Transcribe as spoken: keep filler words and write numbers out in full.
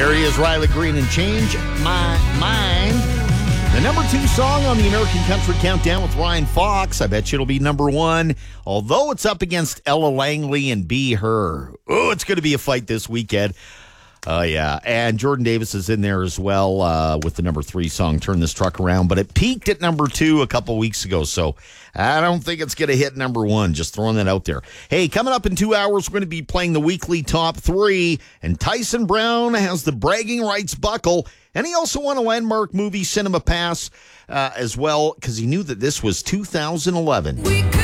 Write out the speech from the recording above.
There he is, Riley Green, and Change My Mind. The number two song on the American Country Countdown with Ryan Fox. I bet you it'll be number one, although it's up against Ella Langley and Be Her. Oh, it's going to be a fight this weekend. Oh, uh, yeah. And Jordan Davis is in there as well uh, with the number three song, Turn This Truck Around. But it peaked at number two a couple weeks ago, so I don't think it's going to hit number one. Just throwing that out there. Hey, coming up in two hours, we're going to be playing the weekly top three. And Tyson Brown has the bragging rights buckle. And he also won a landmark movie cinema pass uh, as well, because he knew that this was two thousand eleven. We could-